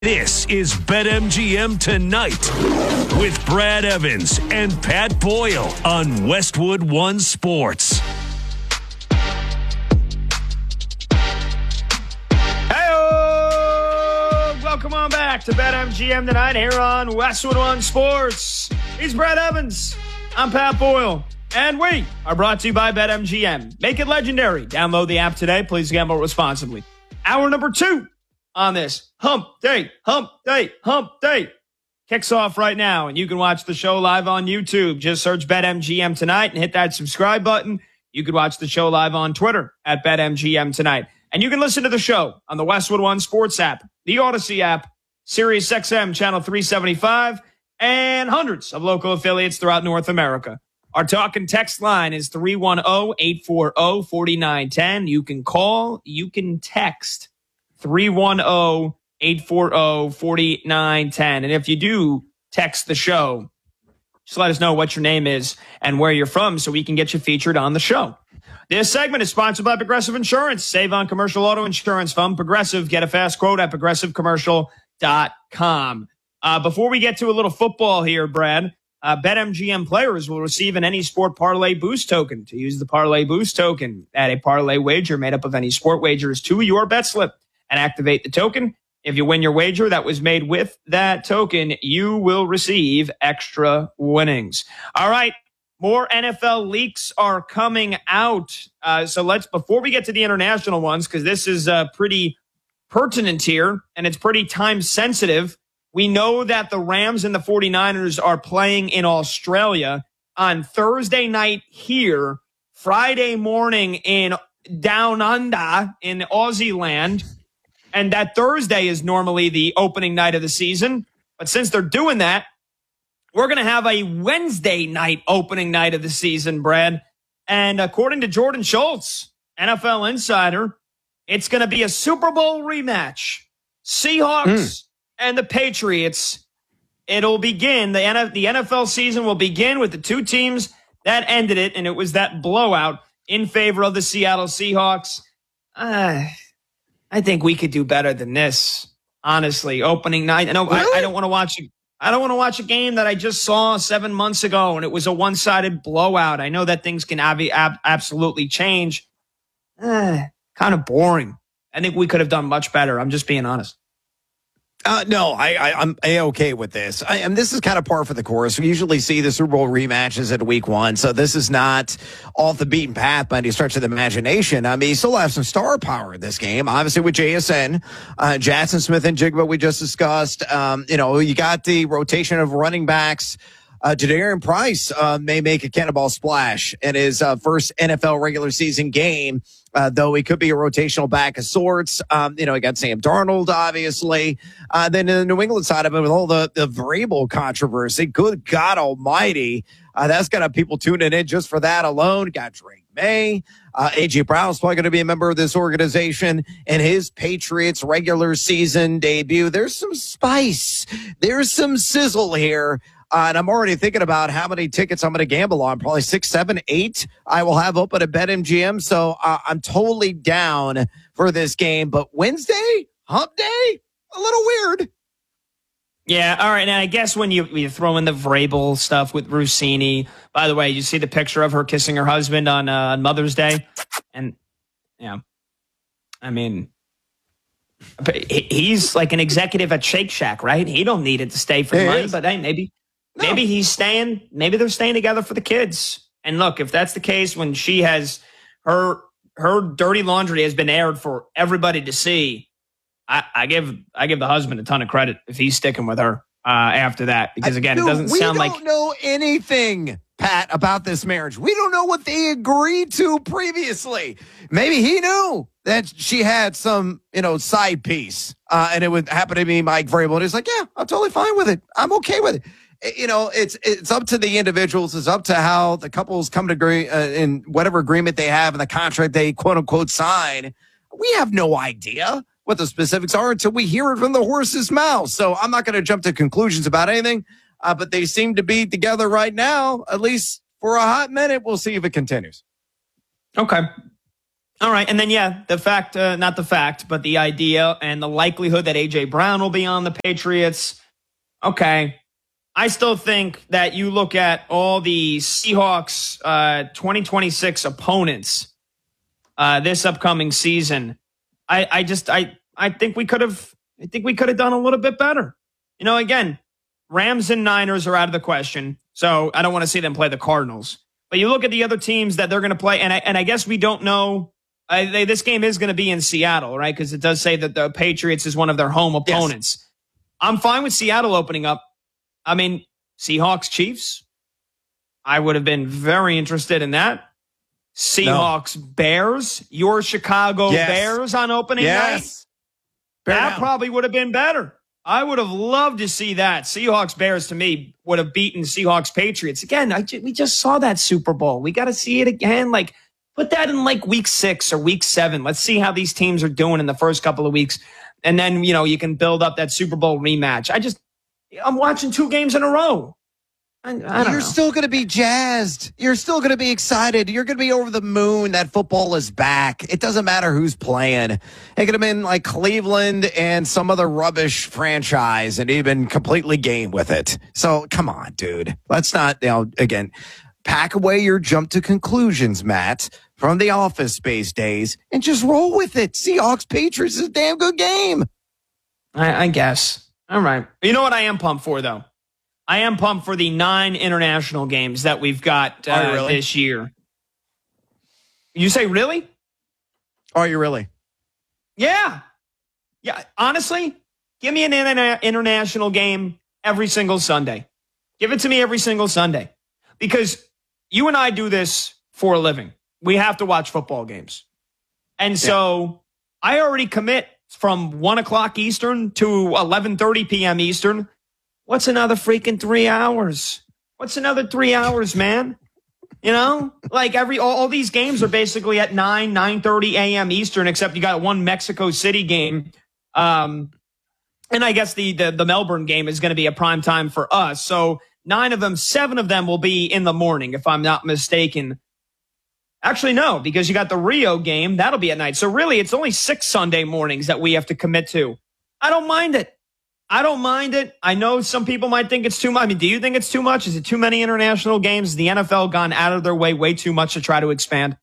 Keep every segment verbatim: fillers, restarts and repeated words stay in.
This is BetMGM Tonight with Brad Evans and Pat Boyle on Westwood One Sports. Hey-o! Welcome on back to BetMGM Tonight here on Westwood One Sports. He's Brad Evans. I'm Pat Boyle. And we are brought to you by BetMGM. Make it legendary. Download the app today. Please gamble responsibly. Hour number two on this hump day, hump day, hump day kicks off right now. And you can watch the show live on YouTube. Just search BetMGM Tonight and hit that subscribe button. You can watch the show live on Twitter at BetMGM Tonight. And you can listen to the show on the Westwood One Sports app, the Odyssey app, Sirius X M Channel three seventy-five, and hundreds of local affiliates throughout North America. Our talk and text line is three one zero, eight four zero, four nine one zero. You can call, you can text three one zero, eight four zero, four nine one zero. And if you do text the show, just let us know what your name is and where you're from so we can get you featured on the show. This segment is sponsored by Progressive Insurance. Save on commercial auto insurance from Progressive. Get a fast quote at progressive commercial dot com. Uh, before we get to a little football here, Brad, Uh, BetMGM players will receive an Any Sport Parlay Boost token. To use the Parlay Boost token, add a parlay wager made up of any sport wagers to your bet slip and activate the token. If you win your wager that was made with that token, you will receive extra winnings. All right, more N F L leaks are coming out. Uh, so let's, before we get to the international ones, because this is uh, pretty pertinent here and it's pretty time sensitive. We know that the Rams and the 49ers are playing in Australia on Thursday night here, Friday morning in Down Under in Aussie land. And that Thursday is normally the opening night of the season. But since they're doing that, we're going to have a Wednesday night opening night of the season, Brad. And according to Jordan Schultz, N F L insider, it's going to be a Super Bowl rematch. Seahawks. Mm. And the Patriots, it'll begin, the N F L season will begin with the two teams that ended it, and it was that blowout in favor of the Seattle Seahawks. Uh, I think we could do better than this, honestly. Opening night, I, know, really? I, I don't want to watch a, I don't want to watch a game that I just saw seven months ago, and it was a one-sided blowout. I know that things can ab- ab- absolutely change. Uh, kind of boring. I think we could have done much better. I'm just being honest. Uh, no, I, I, I'm A-okay with this. I, and this is kind of par for the course. We usually see the Super Bowl rematches at week one, so this is not off the beaten path by any stretch of the imagination. I mean, you still have some star power in this game, obviously with J S N, uh, Jackson Smith and Jigba we just discussed. Um, you know, you got the rotation of running backs. Uh, Jadarian Price uh, may make a cannonball splash in his uh, first N F L regular season game. Uh, though he could be a rotational back of sorts. Um, you know, he got Sam Darnold, obviously. Uh, then in the New England side of it, with all the, the Vrabel controversy, good God almighty, uh, that's got people tuning in just for that alone. Got Drake May. Uh, A J Brown's probably going to be a member of this organization and his Patriots regular season debut. There's some spice. There's some sizzle here. Uh, and I'm already thinking about how many tickets I'm going to gamble on. Probably six, seven, eight. I will have open at BetMGM. So uh, I'm totally down for this game. But Wednesday, hump day, a little weird. Yeah, all right. And I guess when you, you throw in the Vrabel stuff with Rossini, by the way, you see the picture of her kissing her husband on, uh, on Mother's Day. And, yeah, I mean, he's like an executive at Shake Shack, right? He don't need it to stay for yeah, money, but hey, maybe. No. Maybe he's staying, maybe they're staying together for the kids. And look, if that's the case, when she has her, her dirty laundry has been aired for everybody to see, I, I give, I give the husband a ton of credit if he's sticking with her, uh, after that, because again, I, it doesn't we sound don't like. We don't know anything, Pat, about this marriage. We don't know what they agreed to previously. Maybe he knew that she had some, you know, side piece, uh, and it would happen to be Mike Vrabel. And he's like, yeah, I'm totally fine with it. I'm okay with it. You know, it's it's up to the individuals. It's up to how the couples come to agree uh, in whatever agreement they have in the contract they quote unquote sign. We have no idea what the specifics are until we hear it from the horse's mouth. So I'm not going to jump to conclusions about anything, uh, but they seem to be together right now, at least for a hot minute. We'll see if it continues. Okay. All right. And then, yeah, the fact, uh, not the fact, but the idea and the likelihood that A J Brown will be on the Patriots. Okay. I still think that you look at all the Seahawks uh, twenty twenty-six opponents uh, this upcoming season. I, I just I I think we could have I think we could have done a little bit better. You know, again, Rams and Niners are out of the question, so I don't want to see them play the Cardinals. But you look at the other teams that they're going to play, and I and I guess we don't know. Uh, they, this game is going to be in Seattle, right? Because it does say that the Patriots is one of their home opponents. Yes. I'm fine with Seattle opening up. I mean, Seahawks, Chiefs, I would have been very interested in that. Seahawks, no. Bears, your Chicago yes. Bears on opening yes. night. That down. Probably would have been better. I would have loved to see that. Seahawks, Bears, to me, would have beaten Seahawks, Patriots. Again, I, we just saw that Super Bowl. We got to see it again. Like, put that in like week six or week seven. Let's see how these teams are doing in the first couple of weeks. And then, you know, you can build up that Super Bowl rematch. I just... I'm watching two games in a row. I, I don't You're know. still going to be jazzed. You're still going to be excited. You're going to be over the moon that football is back. It doesn't matter who's playing. It could have been like Cleveland and some other rubbish franchise, and you've been completely game with it. So come on, dude. Let's not, you know, again, pack away your jump to conclusions, Matt, from the Office Space days, and just roll with it. Seahawks Patriots is a damn good game. I, I guess. All right. You know what I am pumped for, though? I am pumped for the nine international games that we've got uh, Are you really? this year. You say really? Are you really? Yeah. Yeah. Honestly, give me an interna- international game every single Sunday. Give it to me every single Sunday. Because you and I do this for a living. We have to watch football games. And so yeah. I already commit from one o'clock Eastern to eleven thirty p.m. Eastern. What's another freaking three hours? What's another three hours, man? You know, like every all, all these games are basically at nine, nine thirty a.m. Eastern, except you got one Mexico City game. Um, and I guess the, the, the Melbourne game is going to be a prime time for us. So nine of them, seven of them will be in the morning, if I'm not mistaken. Actually, no, because you got the Rio game. That'll be at night. So really, it's only six Sunday mornings that we have to commit to. I don't mind it. I don't mind it. I know some people might think it's too much. I mean, do you think it's too much? Is it too many international games? Has the N F L gone out of their way way too much to try to expand?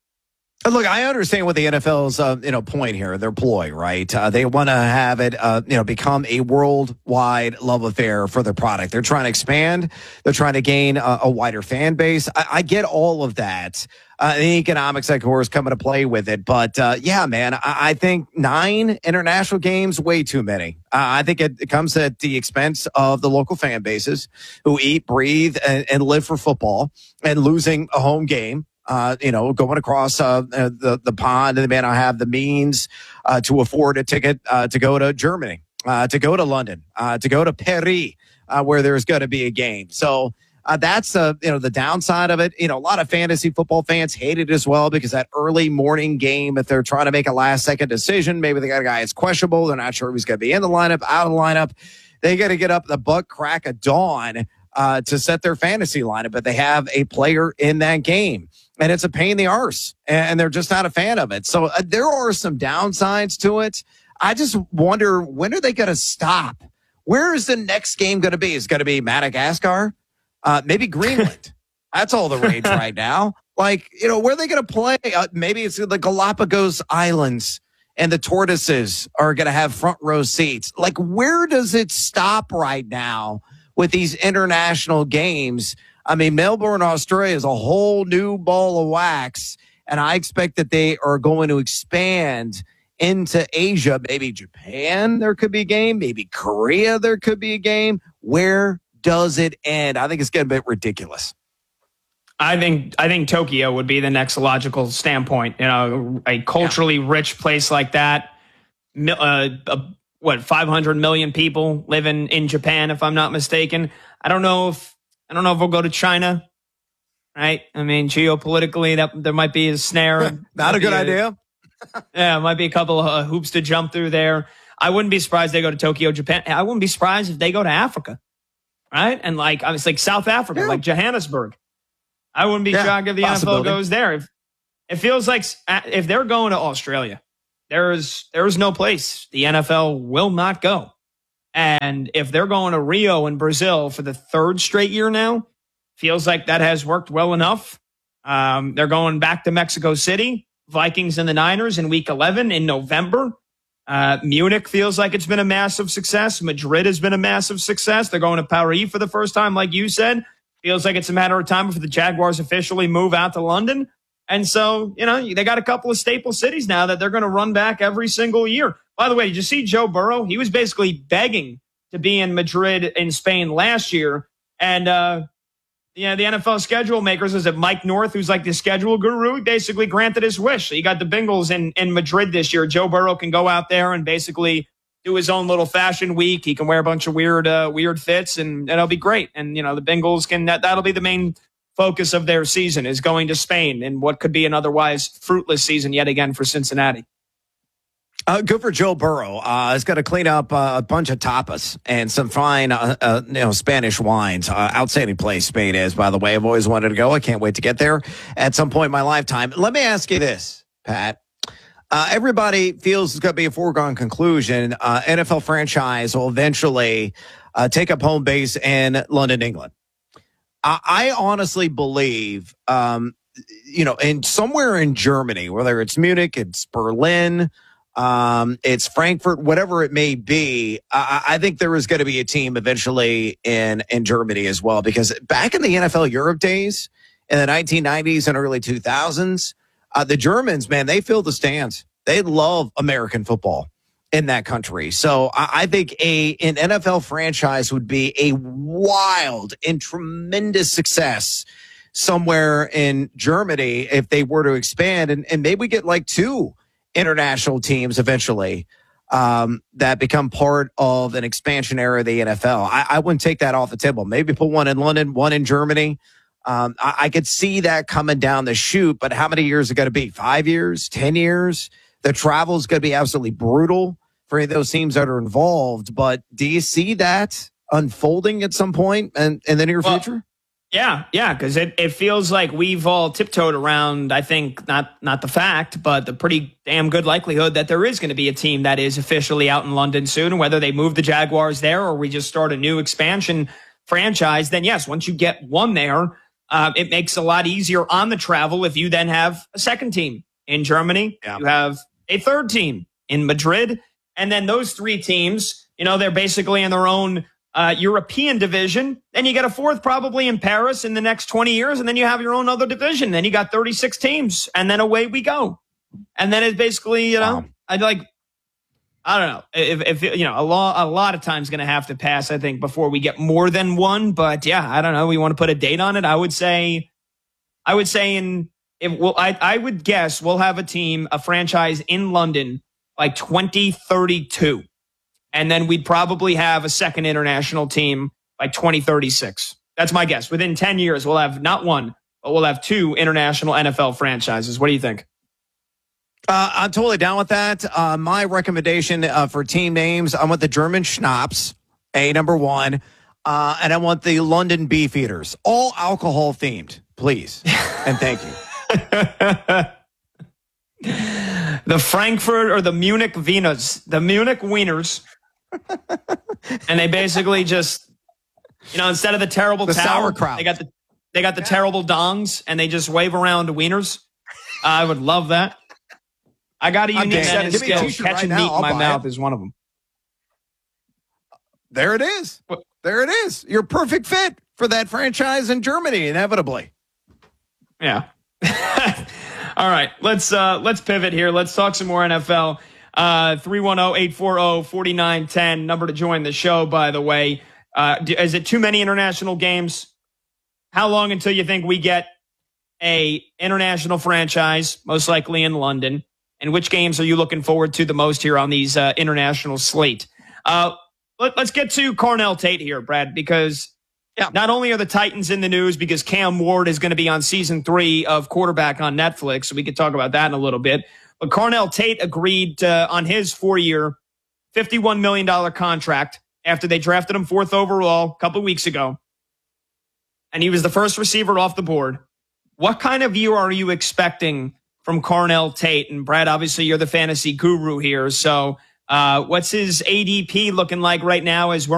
Look, I understand what the N F L's uh, you know point here, their ploy, right? Uh, they want to have it, uh, you know, become a worldwide love affair for their product. They're trying to expand. They're trying to gain a, a wider fan base. I, I get all of that. Uh, the economics, of course, come into play with it. But, uh, yeah, man, I, I think nine international games, way too many. Uh, I think it, it comes at the expense of the local fan bases who eat, breathe, and, and live for football, and losing a home game. Uh, you know, going across uh, the the pond, and they may not have the means uh, to afford a ticket uh, to go to Germany, uh, to go to London, uh, to go to Paris, uh, where there's going to be a game. So uh, that's uh, you know the downside of it. You know, a lot of fantasy football fans hate it as well because that early morning game, if they're trying to make a last second decision, maybe they got a guy that's questionable, they're not sure if he's going to be in the lineup, out of the lineup. They got to get up the butt crack of dawn uh, to set their fantasy lineup, but they have a player in that game. And it's a pain in the arse, and they're just not a fan of it. So uh, there are some downsides to it. I just wonder, when are they going to stop? Where is the next game going to be? Is it going to be Madagascar? Uh, maybe Greenland. That's all the rage right now. Like, you know, where are they going to play? Uh, maybe it's the Galapagos Islands, and the tortoises are going to have front row seats. Like, where does it stop right now with these international games? I mean, Melbourne, Australia is a whole new ball of wax, and I expect that they are going to expand into Asia. Maybe Japan, there could be a game. Maybe Korea, there could be a game. Where does it end? I think it's getting a bit ridiculous. I think I think Tokyo would be the next logical standpoint. You know, a culturally yeah. rich place like that. Uh, uh, what, five hundred million people living in Japan, if I'm not mistaken. I don't know if. I don't know if we'll go to China, right? I mean, geopolitically, that there might be a snare. Not a good a, idea. Yeah, it might be a couple of uh, hoops to jump through there. I wouldn't be surprised if they go to Tokyo, Japan. I wouldn't be surprised if they go to Africa, right? And like, it's like South Africa, yeah. like Johannesburg. I wouldn't be yeah, shocked if the N F L goes there. If, it feels like if they're going to Australia, there's there's no place the N F L will not go. And if they're going to Rio in Brazil for the third straight year now, feels like that has worked well enough. Um, they're going back to Mexico City, Vikings and the Niners in week eleven in November. Uh, Munich feels like it's been a massive success. Madrid has been a massive success. They're going to Paris for the first time, like you said. Feels like it's a matter of time before the Jaguars officially move out to London. And so, you know, they got a couple of staple cities now that they're going to run back every single year. By the way, did you see Joe Burrow? He was basically begging to be in Madrid in Spain last year. And, uh, yeah, the N F L schedule makers, is it Mike North, who's like the schedule guru, he basically granted his wish. So you got the Bengals in, in Madrid this year. Joe Burrow can go out there and basically do his own little fashion week. He can wear a bunch of weird, uh, weird fits, and it'll be great. And, you know, the Bengals can, that, that'll be the main focus of their season, is going to Spain in what could be an otherwise fruitless season yet again for Cincinnati. Uh, good for Joe Burrow. Uh, he's got to clean up uh, a bunch of tapas and some fine, uh, uh, you know, Spanish wines. Uh, outstanding place Spain is, by the way. I've always wanted to go. I can't wait to get there at some point in my lifetime. Let me ask you this, Pat. Uh, everybody feels it's going to be a foregone conclusion. Uh, N F L franchise will eventually uh, take up home base in London, England. I, I honestly believe, um, you know, in somewhere in Germany, whether it's Munich, it's Berlin, Um, it's Frankfurt, whatever it may be. I, I think there is going to be a team eventually in, in Germany as well, because back in the N F L Europe days in the nineteen nineties and early two thousands, uh, the Germans, man, they filled the stands. They love American football in that country. So I, I think a, an N F L franchise would be a wild and tremendous success somewhere in Germany if they were to expand, and, and maybe we get like two international teams eventually um, that become part of an expansion era of the N F L. I, I wouldn't take that off the table. Maybe put one in London, one in Germany. Um, I, I could see that coming down the chute, but how many years is it going to be? Five years? Ten years? The travel is going to be absolutely brutal for any of those teams that are involved. But do you see that unfolding at some point in, in the near well, future? Yeah, yeah, because it, it feels like we've all tiptoed around, I think, not not the fact, but the pretty damn good likelihood that there is going to be a team that is officially out in London soon. Whether they move the Jaguars there or we just start a new expansion franchise, then yes, once you get one there, uh, it makes it a lot easier on the travel if you then have a second team in Germany. Yeah. You have a third team in Madrid, and then those three teams, you know, they're basically in their own Uh, European division. Then you get a fourth probably in Paris in the next twenty years. And then you have your own other division. Then you got thirty-six teams, and then away we go. And then it's basically, you know, wow. I'd like, I don't know if, if you know, a lot, a lot of time's going to have to pass, I think, before we get more than one. But yeah, I don't know. We want to put a date on it. I would say, I would say in, if well, I, I would guess we'll have a team, a franchise in London by twenty thirty-two. And then we'd probably have a second international team by twenty thirty-six. That's my guess. Within ten years, we'll have not one, but we'll have two international N F L franchises. What do you think? Uh, I'm totally down with that. Uh, my recommendation uh, for team names, I want the German Schnapps, A, number one, uh, and I want the London Beefeaters. All alcohol themed, please. And thank you. The Frankfurt or the Munich Wieners. The Munich Wieners. And they basically just, you know, instead of the terrible the tower, sauerkraut. they got the they got the yeah. terrible dongs, and they just wave around the wieners. I would love that. I got a unique set of skills. Catch right and meat in my mouth it. is one of them. There it is. What? There it is. You're a perfect fit for that franchise in Germany, inevitably. Yeah. All right, let's uh, let's pivot here. Let's talk some more N F L. Uh, three one zero, eight four zero, four nine one zero, number to join the show, by the way. Uh, is it too many international games? How long until you think we get a international franchise, most likely in London? And which games are you looking forward to the most here on these uh, international slate? Uh, let, let's get to Carnell Tate here, Brad, because yeah, not only are the Titans in the news because Cam Ward is going to be on season three of Quarterback on Netflix, so we could talk about that in a little bit. But Carnell Tate agreed uh, on his four-year, fifty-one million dollars contract after they drafted him fourth overall a couple weeks ago. And he was the first receiver off the board. What kind of year are you expecting from Cornell Tate. And Brad, obviously you're the fantasy guru here. So uh, what's his A D P looking like right now as we're